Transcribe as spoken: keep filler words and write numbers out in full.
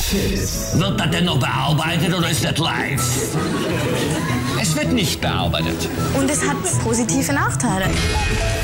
Fizz. Wird das denn noch bearbeitet oder ist das live? Es wird nicht bearbeitet. Und es hat positive Nachteile.